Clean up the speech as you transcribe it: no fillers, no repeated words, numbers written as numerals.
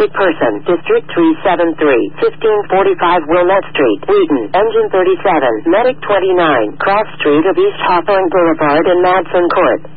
sick person, District 373, 1545 Wilmette Street, Wheaton, Engine 37, Medic 29, Cross Street of East Hawthorne Boulevard and Madsen Court.